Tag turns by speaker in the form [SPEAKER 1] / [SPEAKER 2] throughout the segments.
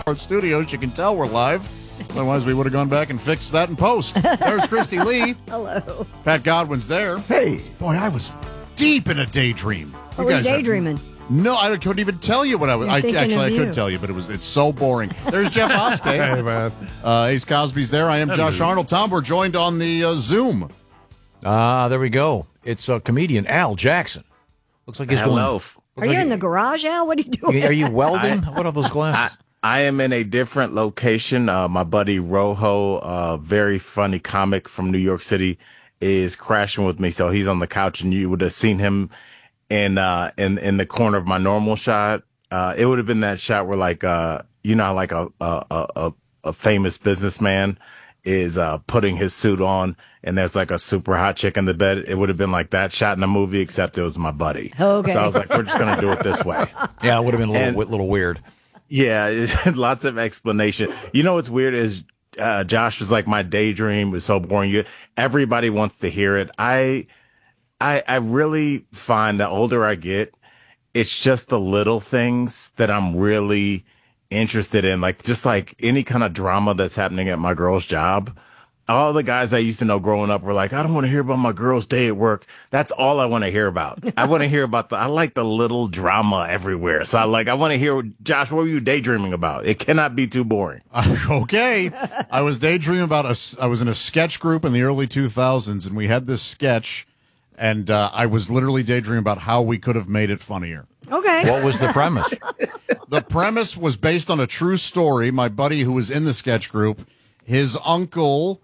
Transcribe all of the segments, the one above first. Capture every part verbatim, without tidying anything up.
[SPEAKER 1] Our studios, you can tell we're live. Otherwise, we would have gone back and fixed that in post. There's Christy Lee.
[SPEAKER 2] Hello.
[SPEAKER 1] Pat Godwin's there.
[SPEAKER 3] Hey.
[SPEAKER 1] Boy, I was deep in a daydream.
[SPEAKER 2] What were you daydreaming?
[SPEAKER 1] Are, no, I couldn't even tell you what I was. I, actually, I could tell you, but it was it's so boring. There's Jeff Oskey.
[SPEAKER 3] Hey, man.
[SPEAKER 1] Uh, Ace Cosby's there. I am Josh Arnold. Tom, we're joined on the uh, Zoom.
[SPEAKER 4] Ah, uh, there we go. It's a uh, comedian, Al Jackson. Looks like he's
[SPEAKER 5] Hello.
[SPEAKER 4] going...
[SPEAKER 2] Are you like in the garage, Al? What are you doing?
[SPEAKER 4] Are you welding? I, what are those glasses?
[SPEAKER 5] I, I am in a different location. Uh, my buddy Rojo, a uh, very funny comic from New York City, is crashing with me. So he's on the couch, and you would have seen him in uh, in in the corner of my normal shot. Uh, it would have been that shot where, like, uh, you know, like a a a, a famous businessman is uh, putting his suit on, and there's like a super hot chick in the bed. It would have been like that shot in the movie, except it was my buddy.
[SPEAKER 2] Okay.
[SPEAKER 5] So I was like, we're just gonna do it this way.
[SPEAKER 4] Yeah, it would have been a little,
[SPEAKER 5] And-
[SPEAKER 4] little weird.
[SPEAKER 5] Yeah, lots of explanation. You know what's weird is uh, Josh was like, my daydream was so boring. You, everybody wants to hear it. I, I, I really find the older I get, it's just the little things that I'm really interested in. Like just like any kind of drama that's happening at my girl's job. All the guys I used to know growing up were like, I don't want to hear about my girl's day at work. That's all I want to hear about. I want to hear about the, I like the little drama everywhere. So I like, I want to hear, Josh, what were you daydreaming about? It cannot be too boring.
[SPEAKER 1] Uh, okay. I was daydreaming about a, I was in a sketch group in the early two thousands, and we had this sketch, and uh, I was literally daydreaming about how we could have made it funnier.
[SPEAKER 2] Okay.
[SPEAKER 4] What was the premise?
[SPEAKER 1] The premise was based on a true story. My buddy who was in the sketch group, his uncle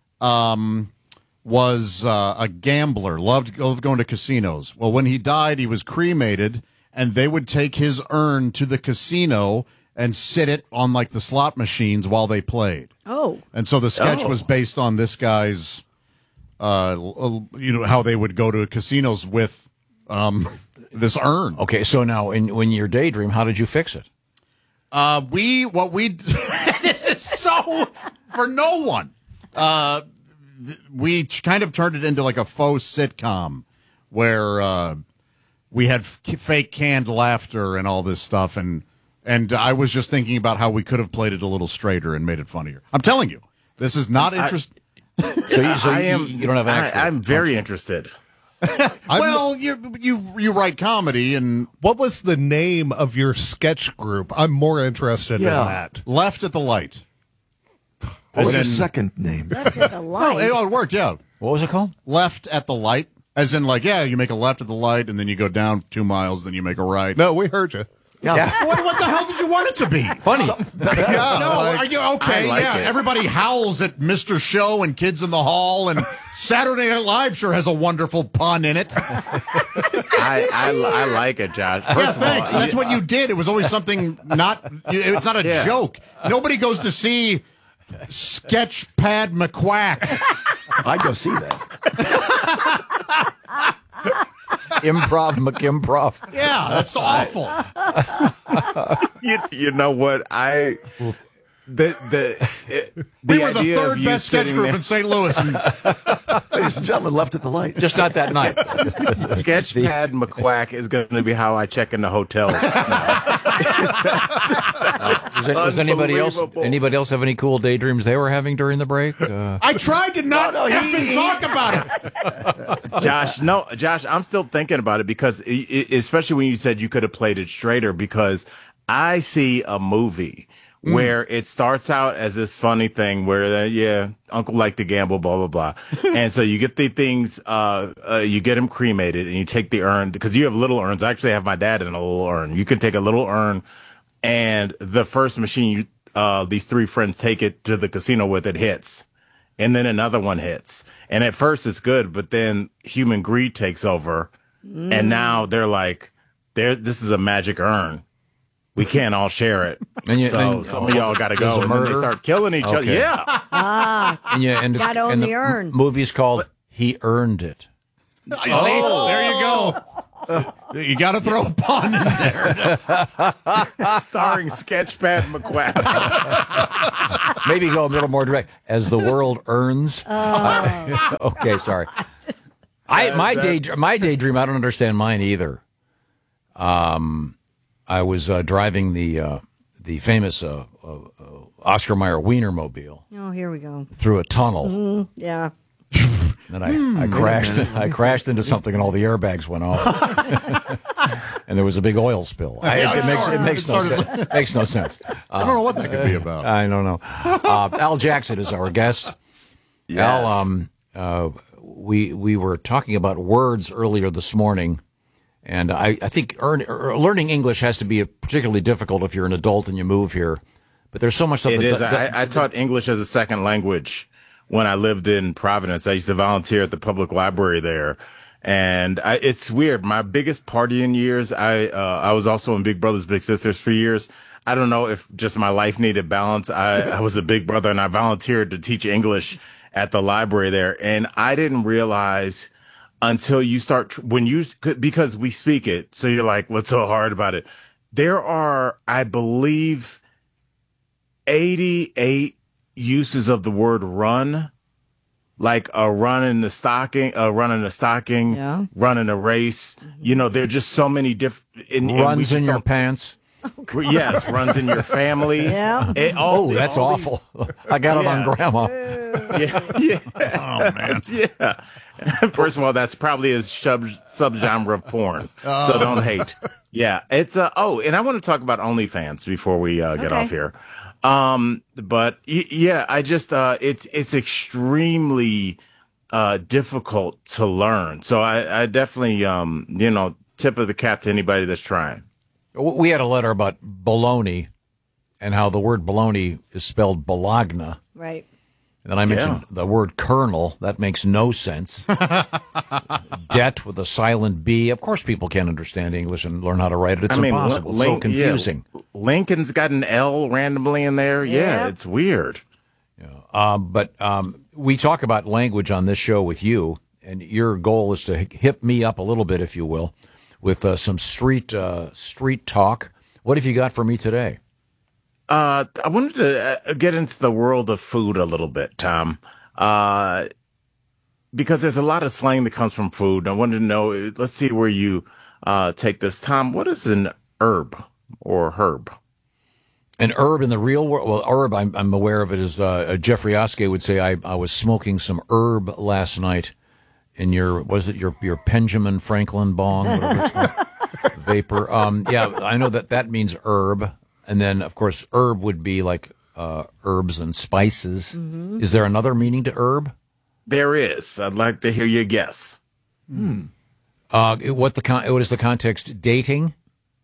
[SPEAKER 1] um, was uh, a gambler, loved, loved going to casinos. Well, when he died, he was cremated, and they would take his urn to the casino and sit it on like the slot machines while they played.
[SPEAKER 2] Oh.
[SPEAKER 1] And so the sketch
[SPEAKER 5] Oh.
[SPEAKER 1] was based on this guy's, uh, you know, how they would go to casinos with um, this urn.
[SPEAKER 4] Okay, so now in, when you're daydream, how did you fix it?
[SPEAKER 1] Uh, we, what we, this is so, for no one. Uh, th- we ch- kind of turned it into like a faux sitcom where, uh, we had f- fake canned laughter and all this stuff. And, and I was just thinking about how we could have played it a little straighter and made it funnier. I'm telling you, this is not interesting.
[SPEAKER 4] So you, so
[SPEAKER 5] I
[SPEAKER 4] you,
[SPEAKER 5] am,
[SPEAKER 4] you don't have an actual...
[SPEAKER 5] I, I'm very interested.
[SPEAKER 1] Well, you, you, you write comedy, and
[SPEAKER 3] What was the name of your sketch group? I'm more interested
[SPEAKER 6] Yeah.
[SPEAKER 3] in that.
[SPEAKER 1] Left at the Light.
[SPEAKER 6] What was
[SPEAKER 1] in-
[SPEAKER 6] your second name?
[SPEAKER 2] That's the
[SPEAKER 1] Oh,
[SPEAKER 2] light.
[SPEAKER 1] it, oh, it worked, yeah.
[SPEAKER 4] What was it called?
[SPEAKER 1] Left at the Light. As in, like, yeah, you make a left at the light, and then you go down two miles, then you make a right.
[SPEAKER 3] No, we heard you.
[SPEAKER 6] Yeah.
[SPEAKER 1] What, what the hell did you want it to be?
[SPEAKER 4] Funny.
[SPEAKER 3] Yeah,
[SPEAKER 1] No,
[SPEAKER 3] like-
[SPEAKER 1] are you okay?
[SPEAKER 5] I like
[SPEAKER 1] yeah,
[SPEAKER 5] it.
[SPEAKER 1] everybody howls at Mister Show and Kids in the Hall, and Saturday Night Live sure has a wonderful pun in it.
[SPEAKER 5] I, I, I like it, Josh. First
[SPEAKER 1] Yeah,
[SPEAKER 5] of
[SPEAKER 1] thanks.
[SPEAKER 5] all,
[SPEAKER 1] That's what you did. It was always something not. It's not a
[SPEAKER 5] Yeah.
[SPEAKER 1] joke. Nobody goes to see Sketchpad McQuack.
[SPEAKER 6] I'd go see that.
[SPEAKER 4] Improv, McImprov.
[SPEAKER 1] Yeah, that's awful.
[SPEAKER 5] you, you know what? I the the it, the
[SPEAKER 1] We were the
[SPEAKER 5] idea of
[SPEAKER 1] third
[SPEAKER 5] you
[SPEAKER 1] best sketch
[SPEAKER 5] sitting
[SPEAKER 1] group
[SPEAKER 5] there-
[SPEAKER 1] in Saint Louis. And
[SPEAKER 6] Ladies and gentlemen, left at the light.
[SPEAKER 4] Just not that night.
[SPEAKER 5] Sketchpad McQuack is going to be how I check into hotels.
[SPEAKER 4] Does, it- does anybody else
[SPEAKER 5] Unbelievable.
[SPEAKER 4] anybody else have any cool daydreams they were having during the break? Uh,
[SPEAKER 1] I tried to not
[SPEAKER 6] No, no, he-
[SPEAKER 1] effing
[SPEAKER 6] he-
[SPEAKER 1] talk about it.
[SPEAKER 5] Josh, no, Josh, I'm still thinking about it because, i- i- especially when you said you could have played it straighter, because I see a movie where it starts out as this funny thing where, uh, yeah, uncle liked to gamble, blah, blah, blah. And so you get the things, uh, uh, you get him cremated and you take the urn, because you have little urns. I actually have my dad in a little urn. You can take a little urn, and the first machine you, uh, these three friends take it to the casino with, it hits. And then another one hits. And at first it's good, but then human greed takes over. And now they're like, there, this is a magic urn. We can't all share it.
[SPEAKER 4] And you-
[SPEAKER 5] so
[SPEAKER 4] and-
[SPEAKER 5] some of y'all got to
[SPEAKER 4] There's
[SPEAKER 5] go.
[SPEAKER 4] a
[SPEAKER 5] And then they
[SPEAKER 4] murder?
[SPEAKER 5] start killing each other.
[SPEAKER 4] Okay.
[SPEAKER 5] Yeah.
[SPEAKER 4] and you, and, it's-
[SPEAKER 2] Gotta own
[SPEAKER 4] and
[SPEAKER 2] the urn.
[SPEAKER 4] m- movie's called He Earned It.
[SPEAKER 1] See, there you go. You got to throw a pun in there.
[SPEAKER 5] Starring Sketchpad McQuack.
[SPEAKER 4] Maybe go a little more direct. As the world earns. Uh, okay, sorry. I my day my daydream. I don't understand mine either. Um, I was uh, driving the uh, the famous uh, a, a Oscar Mayer Wienermobile
[SPEAKER 2] Oh, here we go.
[SPEAKER 4] through a tunnel.
[SPEAKER 2] Yeah.
[SPEAKER 4] And I, I crashed. I crashed into something, and all the airbags went off. And there was a big oil spill. I, it, it makes it makes no sense. Makes no sense.
[SPEAKER 1] I don't know what that could be about.
[SPEAKER 4] I don't know. Uh, Al Jackson is our guest.
[SPEAKER 5] Yes.
[SPEAKER 4] Al, um, uh, we we were talking about words earlier this morning, and I, I think earn, er, learning English has to be particularly difficult if you're an adult and you move here. But there's so much stuff.
[SPEAKER 5] It
[SPEAKER 4] that,
[SPEAKER 5] is.
[SPEAKER 4] that,
[SPEAKER 5] I, I taught English as a second language when I lived in Providence. I used to volunteer at the public library there. And I, it's weird. My biggest partying years, I uh, I was also in Big Brothers Big Sisters for years. I don't know if just my life needed balance. I, I was a big brother and I volunteered to teach English at the library there. And I didn't realize until you start, when you, because we speak it, so you're like, what's so hard about it? There are, I believe, eighty-eight uses of the word run, like a run in the stocking, a run in the stocking,
[SPEAKER 2] Yeah.
[SPEAKER 5] run in a race. You know, there are just so many different
[SPEAKER 4] runs in your pants.
[SPEAKER 5] Yes, runs in your family.
[SPEAKER 2] Yeah.
[SPEAKER 5] It, all,
[SPEAKER 4] Oh, that's
[SPEAKER 5] all
[SPEAKER 4] awful. I got it
[SPEAKER 5] Yeah.
[SPEAKER 4] on Grandma.
[SPEAKER 5] These, yeah, yeah.
[SPEAKER 1] Oh, man.
[SPEAKER 5] Yeah. First of all, that's probably a sub subgenre of porn, so don't hate. Yeah, it's uh, oh, and I want to talk about OnlyFans before we uh, get
[SPEAKER 2] Okay.
[SPEAKER 5] off here. Um, but y- yeah, I just uh, it's it's extremely uh difficult to learn. So I, I definitely um you know tip of the cap to anybody that's trying.
[SPEAKER 4] We had a letter about bologna and how the word bologna is spelled bologna.
[SPEAKER 2] Right.
[SPEAKER 4] And then I mentioned the word colonel. That makes no sense. Debt with a silent B. Of course, people can't understand English and learn how to write it. It's
[SPEAKER 5] I mean,
[SPEAKER 4] impossible. It's
[SPEAKER 5] Link-
[SPEAKER 4] so confusing.
[SPEAKER 5] Yeah, Lincoln's got an L randomly in there. Yeah,
[SPEAKER 2] Yeah.
[SPEAKER 5] it's weird.
[SPEAKER 4] Um, but um, we talk about language on this show with you, and your goal is to hip me up a little bit, if you will, with uh, some street uh, street talk. What have you got for me today?
[SPEAKER 5] Uh, I wanted to uh, get into the world of food a little bit, Tom, uh, because there's a lot of slang that comes from food. I wanted to know, let's see where you uh, take this. Tom, what is an herb or herb?
[SPEAKER 4] An herb in the real world? Well, herb, I'm, I'm aware of it as uh, Jeffrey Oskey would say, I, I was smoking some herb last night in your, what is it, your, your Benjamin Franklin bong, whatever it's called, vapor. Um, yeah, I know that that means herb. And then, of course, herb would be like uh, herbs and spices.
[SPEAKER 2] Mm-hmm.
[SPEAKER 4] Is there another meaning to herb?
[SPEAKER 5] There is. I'd like to hear your guess.
[SPEAKER 4] Hmm. Uh, what the con- what is the context? Dating?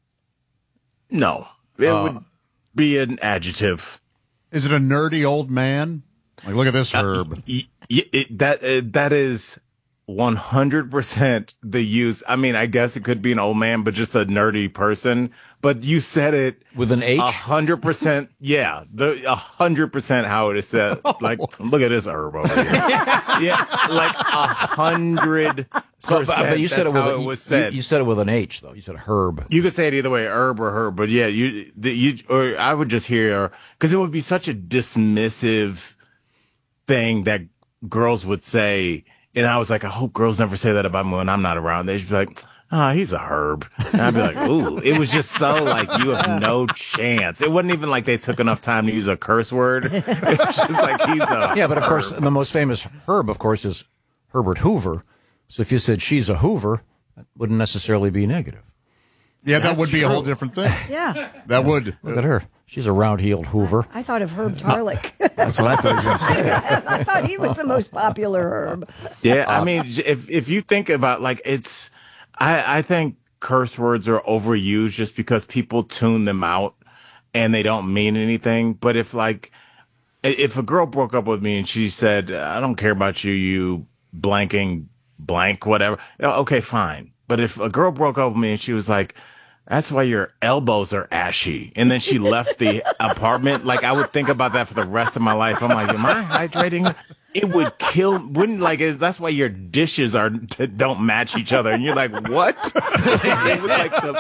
[SPEAKER 5] No, it
[SPEAKER 4] Uh,
[SPEAKER 5] would be an adjective.
[SPEAKER 1] Is it a nerdy old man? Like, look at this herb.
[SPEAKER 5] Y- y- it, that uh, that is one hundred percent the use. I mean, I guess it could be an old man, but just a nerdy person. But you said it
[SPEAKER 4] With an H?
[SPEAKER 5] A hundred percent. Yeah, the a hundred percent how it is said. Like, look at this herb over here. Yeah, like a hundred
[SPEAKER 4] So,
[SPEAKER 5] percent.
[SPEAKER 4] but, but you said it
[SPEAKER 5] that's
[SPEAKER 4] with
[SPEAKER 5] how
[SPEAKER 4] a,
[SPEAKER 5] it was
[SPEAKER 4] you,
[SPEAKER 5] said.
[SPEAKER 4] you said it with an H though. You said herb.
[SPEAKER 5] You could say it either way, herb or herb, but yeah, you, the, you, or I would just hear, because it would be such a dismissive thing that girls would say, and I was like, I hope girls never say that about me when I'm not around. They'd be like, oh, he's a herb. And I'd be like, ooh, it was just so like, you have no chance. It wasn't even like they took enough time to use a curse word. It was just like, he's a
[SPEAKER 4] Yeah, but of course, the most famous herb, of course, is Herbert Hoover. So if you said she's a Hoover, that wouldn't necessarily be negative.
[SPEAKER 1] Yeah, that would be a whole different thing.
[SPEAKER 2] Yeah.
[SPEAKER 1] That would.
[SPEAKER 4] Look at her. She's a round-heeled Hoover.
[SPEAKER 2] I thought of Herb Tarlick.
[SPEAKER 6] That's what I thought he was going to say.
[SPEAKER 2] I thought he was the most popular herb.
[SPEAKER 5] Yeah, I mean, if if you think about like it's, I I think curse words are overused just because people tune them out and they don't mean anything. But if like, if a girl broke up with me and she said, "I don't care about you, you blanking blank whatever," okay, fine. But if a girl broke up with me and she was like, "That's why your elbows are ashy," and then she left the apartment, like I would think about that for the rest of my life. I'm like, am I hydrating? It would kill. Wouldn't like. Is that's why your dishes are don't match each other, and you're like, what? It was like the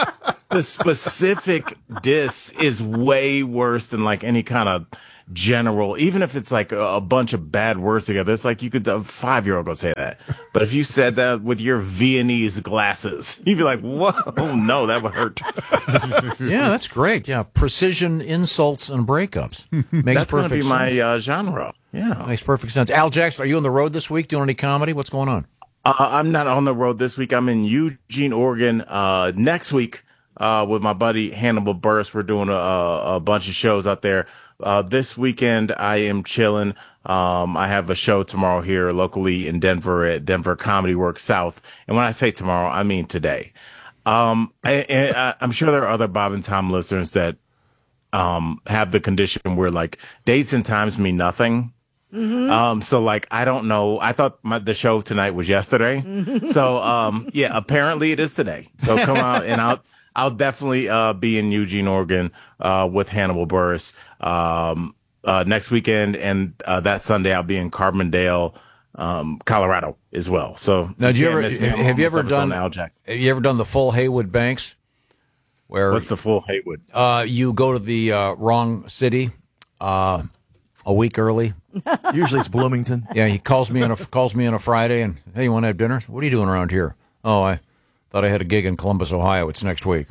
[SPEAKER 5] the specific diss is way worse than like any kind of general, even if it's like a, a bunch of bad words together. It's like you could, a five year old go say that. But if you said that with your Viennese glasses, you'd be like, whoa, oh, no, that would hurt.
[SPEAKER 4] Yeah, that's great. Yeah, precision insults and breakups. Makes
[SPEAKER 5] That's going to
[SPEAKER 4] perfect
[SPEAKER 5] be my
[SPEAKER 4] sense.
[SPEAKER 5] uh, genre. Yeah.
[SPEAKER 4] Makes perfect sense. Al Jackson, are you on the road this week doing any comedy? What's going on?
[SPEAKER 5] Uh, I'm not on the road this week. I'm in Eugene, Oregon. Uh, next week, uh, with my buddy Hannibal Buress, we're doing a, a bunch of shows out there. Uh, this weekend, I am chilling. Um, I have a show tomorrow here locally in Denver at Denver Comedy Works South. And when I say tomorrow, I mean today. Um, and I, I'm sure there are other Bob and Tom listeners that, um, have the condition where like dates and times mean nothing. Mm-hmm. Um, so like, I don't know. I thought my, the show tonight was yesterday. Mm-hmm. So, um, yeah, apparently it is today. So come out and I'll, I'll definitely, uh, be in Eugene, Oregon, uh, with Hannibal Buress, um, uh, next weekend. And, uh, that Sunday I'll be in Carbondale, um, Colorado as well. So
[SPEAKER 4] Now, do you
[SPEAKER 5] can't
[SPEAKER 4] ever,
[SPEAKER 5] miss me. I'm
[SPEAKER 4] have you ever
[SPEAKER 5] almost episode
[SPEAKER 4] done,
[SPEAKER 5] on Al Jackson.
[SPEAKER 4] have you ever done the full Haywood Banks? Where,
[SPEAKER 5] What's the full Haywood?
[SPEAKER 4] uh, you go to the, uh, wrong city, uh, a week early.
[SPEAKER 6] Usually it's Bloomington.
[SPEAKER 4] Yeah, he calls me on a calls me on a Friday and, hey, you want to have dinner? What are you doing around here? Oh, I thought I had a gig in Columbus, Ohio. It's next week.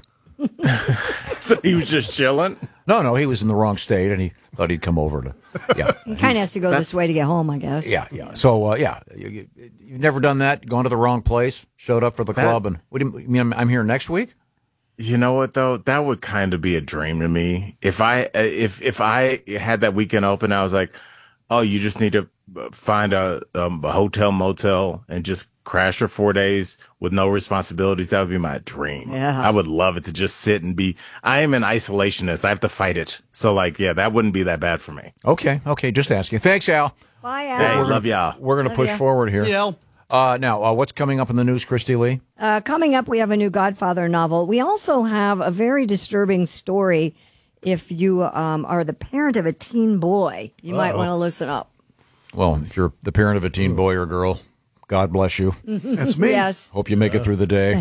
[SPEAKER 5] So he was just chilling?
[SPEAKER 4] No, no, he was in the wrong state and he thought he'd come over to. Yeah,
[SPEAKER 2] He kind of has to go this way to get home, I guess.
[SPEAKER 4] yeah, yeah. So, uh, yeah, you, you, you've never done that? Gone to the wrong place, showed up for the
[SPEAKER 5] That-
[SPEAKER 4] club, and what do you, you mean? I'm, I'm here next week?
[SPEAKER 5] You know what though? That would kind of be a dream to me. If I if if I had that weekend open, I was like, oh, you just need to find a, um, a hotel motel and just crash for four days with no responsibilities. That would be my dream.
[SPEAKER 2] Yeah.
[SPEAKER 5] I would love it to just sit and be. I am an isolationist. I have to fight it. So like, yeah, that wouldn't be that bad for me.
[SPEAKER 4] Okay, okay, just asking. Thanks, Al.
[SPEAKER 2] Bye,
[SPEAKER 5] Hey,
[SPEAKER 2] Al.
[SPEAKER 5] love y'all.
[SPEAKER 4] We're going to push
[SPEAKER 2] ya.
[SPEAKER 4] forward here.
[SPEAKER 1] Yeah.
[SPEAKER 4] Uh, now, uh, what's coming up in the news, Christy Lee?
[SPEAKER 2] Uh, coming up, we have a new Godfather novel. We also have a very disturbing story. If you um, are the parent of a teen boy, you might want to listen up.
[SPEAKER 4] Well, if you're the parent of a teen boy or girl, God bless you.
[SPEAKER 6] That's me.
[SPEAKER 2] Yes.
[SPEAKER 4] Hope you make it through the day.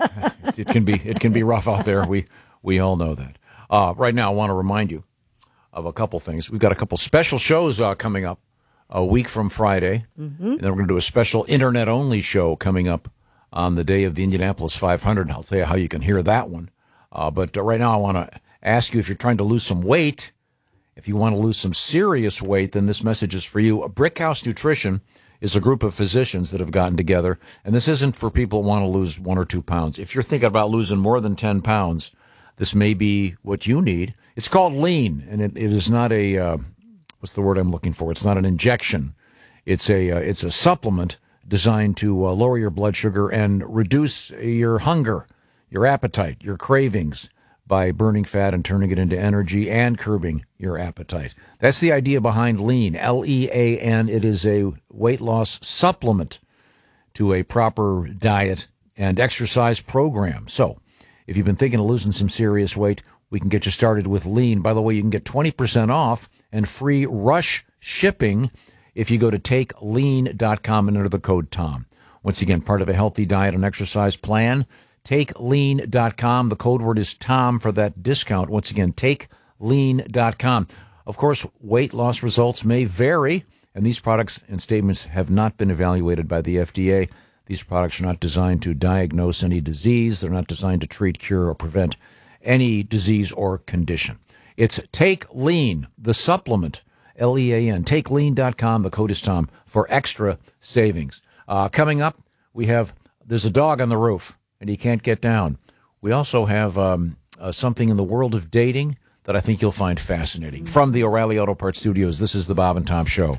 [SPEAKER 4] It can be it can be rough out there. We we all know that. Uh, right now, I want to remind you of a couple things. We've got a couple special shows uh, coming up a week from Friday, mm-hmm. and then we're going to do a special internet only show coming up on the day of the Indianapolis five hundred. I'll tell you how you can hear that one. Uh, but uh, right now, I want to ask you if you're trying to lose some weight. If you want to lose some serious weight, then this message is for you. Brickhouse Nutrition is a group of physicians that have gotten together, and this isn't for people who want to lose one or two pounds. If you're thinking about losing more than ten pounds, this may be what you need. It's called Lean, and it, it is not a, uh, what's the word I'm looking for? It's not an injection. It's a, uh, it's a supplement designed to uh, lower your blood sugar and reduce your hunger, your appetite, your cravings, by burning fat and turning it into energy and curbing your appetite. That's the idea behind Lean, L E A N. It is a weight loss supplement to a proper diet and exercise program. So if you've been thinking of losing some serious weight, we can get you started with Lean. By the way, you can get twenty percent off and free rush shipping if you go to take lean dot com and enter the code Tom. Once again, part of a healthy diet and exercise plan. take lean dot com. The code word is Tom for that discount. Once again, take lean dot com. Of course, weight loss results may vary, and these products and statements have not been evaluated by the F D A. These products are not designed to diagnose any disease. They're not designed to treat, cure, or prevent any disease or condition. It's Take Lean, the supplement, L E A N, take lean dot com. The code is Tom for extra savings. Uh, coming up, we have, there's a dog on the roof, and he can't get down. We also have um, uh, something in the world of dating that I think you'll find fascinating. From the O'Reilly Auto Parts Studios, this is the Bob and Tom Show.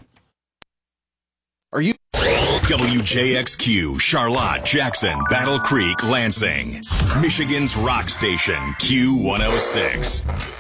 [SPEAKER 1] Are you?
[SPEAKER 7] W J X Q, Charlotte, Jackson, Battle Creek, Lansing. Michigan's rock station, Q one oh six.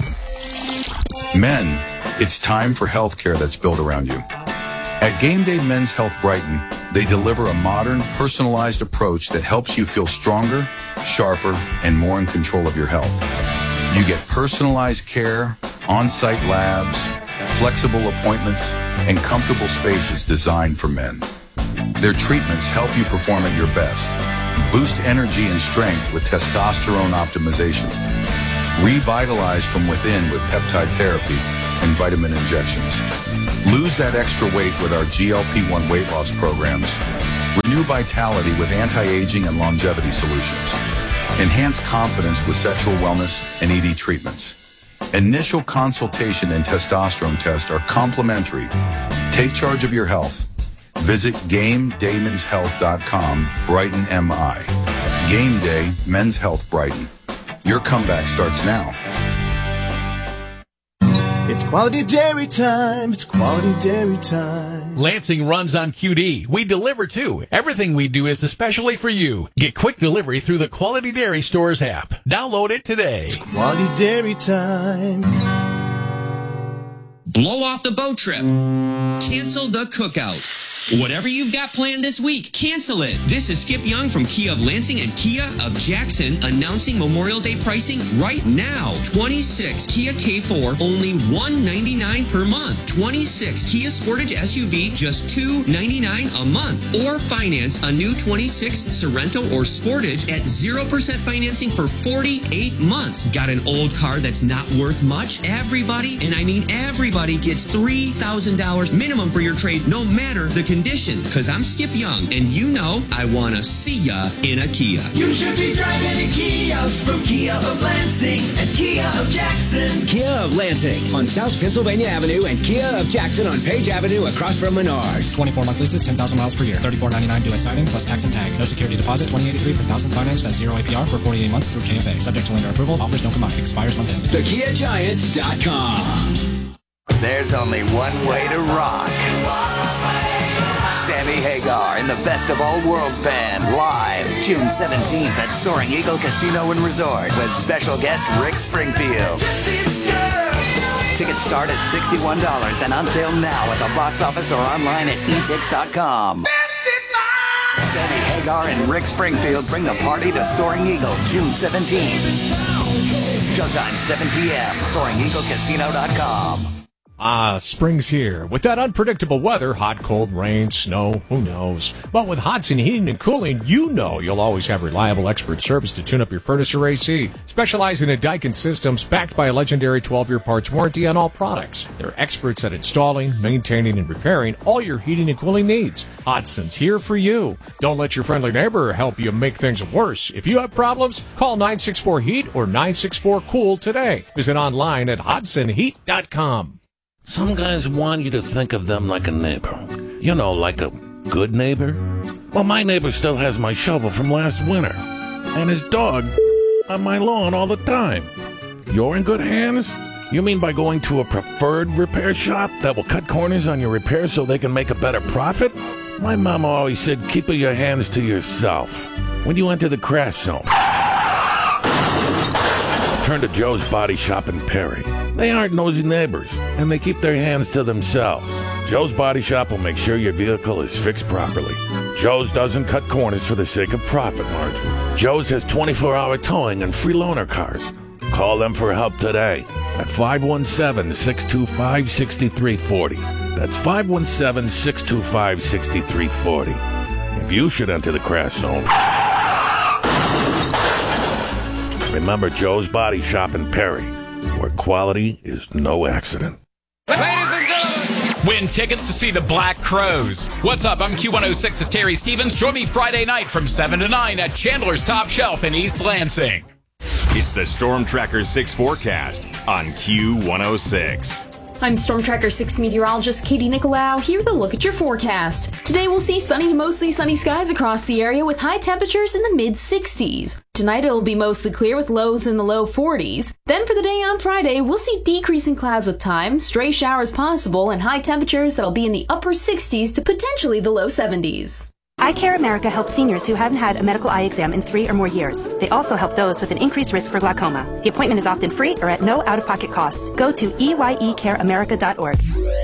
[SPEAKER 8] Men, it's time for healthcare that's built around you. At Game Day Men's Health Brighton, they deliver a modern, personalized approach that helps you feel stronger, sharper, and more in control of your health. You get personalized care, on-site labs, flexible appointments, and comfortable spaces designed for men. Their treatments help you perform at your best, Boost energy and strength with testosterone optimization. Revitalize from within with peptide therapy and vitamin injections. Lose that extra weight with our G L P one weight loss programs. Renew vitality with anti-aging and longevity solutions. Enhance confidence with sexual wellness and E D treatments. Initial consultation and testosterone test are complimentary. Take charge of your health. Visit game day mens health dot com, Brighton, M I. Game Day, Men's Health Brighton. Your comeback starts now.
[SPEAKER 9] It's quality dairy time. It's quality dairy time.
[SPEAKER 10] Lansing runs on Q D. We deliver too. Everything we do is especially for you. Get quick delivery through the Quality Dairy Stores app. Download it today.
[SPEAKER 9] It's quality dairy time.
[SPEAKER 11] Blow off the boat trip. Cancel the cookout. Whatever you've got planned this week, cancel it. This is Skip Young from Kia of Lansing and Kia of Jackson announcing Memorial Day pricing right now. twenty-six Kia K four, only one hundred ninety-nine dollars per month. twenty-six Kia Sportage S U V, just two hundred ninety-nine dollars a month. Or finance a new twenty-six Sorento or Sportage at zero percent financing for forty-eight months. Got an old car that's not worth much? Everybody, and I mean everybody, gets three thousand dollars minimum for your trade, no matter the condition. Because I'm Skip Young, and you know I want to see ya in a Kia.
[SPEAKER 12] You should be driving a Kia from Kia of Lansing and Kia of Jackson.
[SPEAKER 13] Kia of Lansing on South Pennsylvania Avenue and Kia of Jackson on Page Avenue across from Menards.
[SPEAKER 14] twenty-four month leases, ten thousand miles per year. thirty-four ninety-nine due at signing plus tax and tag. No security deposit, twenty eighty-three per thousand financed at zero A P R for forty-eight months through K F A. Subject to lender approval. Offers don't combine. Expires month end.
[SPEAKER 13] the kia giants dot com.
[SPEAKER 15] There's only one way to rock. Sammy Hagar in the Best of All Worlds Band, live June seventeenth at Soaring Eagle Casino and Resort with special guest Rick Springfield. Tickets start at sixty-one dollars and on sale now at the box office or online at e tix dot com. Sammy Hagar and Rick Springfield bring the party to Soaring Eagle June seventeenth. Showtime seven p.m. soaring eagle casino dot com.
[SPEAKER 16] Ah, spring's here. With that unpredictable weather, hot, cold, rain, snow, who knows? But with Hodson Heating and Cooling, you know you'll always have reliable expert service to tune up your furnace or A C. Specializing in Daikin systems, backed by a legendary twelve-year parts warranty on all products. They're experts at installing, maintaining, and repairing all your heating and cooling needs. Hodson's here for you. Don't let your friendly neighbor help you make things worse. If you have problems, call nine six four heat or nine six four cool today. Visit online at hodson heat dot com.
[SPEAKER 17] Some guys want you to think of them like a neighbor. You know, like a good neighbor. Well, my neighbor still has my shovel from last winter. And his dog on my lawn all the time. You're in good hands? You mean by going to a preferred repair shop that will cut corners on your repairs so they can make a better profit? My mama always said, keep your hands to yourself. When you enter the crash zone, turn to Joe's Body Shop in Perry. They aren't nosy neighbors, and they keep their hands to themselves. Joe's Body Shop will make sure your vehicle is fixed properly. Joe's doesn't cut corners for the sake of profit margin. Joe's has twenty-four hour towing and free loaner cars. Call them for help today at five one seven, six two five, six three four zero. That's five one seven, six two five, six three four zero. If you should enter the crash zone, remember Joe's Body Shop in Perry, where quality is no accident.
[SPEAKER 18] Win tickets to see the Black Crowes. What's up? I'm Q one oh six's Terry Stevens. Join me Friday night from seven to nine at Chandler's Top Shelf in East Lansing.
[SPEAKER 7] It's the Storm Tracker six forecast on Q one oh six.
[SPEAKER 19] I'm Storm Tracker six meteorologist Katie Nicolau. Here with a look at your forecast. Today we'll see sunny to mostly sunny skies across the area with high temperatures in the mid sixties. Tonight it'll be mostly clear with lows in the low forties. Then for the day on Friday, we'll see decreasing clouds with time, stray showers possible, and high temperatures that'll be in the upper sixties to potentially the low seventies.
[SPEAKER 20] Eye Care America helps seniors who haven't had a medical eye exam in three or more years. They also help those with an increased risk for glaucoma. The appointment is often free or at no out-of-pocket cost. Go to E Y E care america dot org.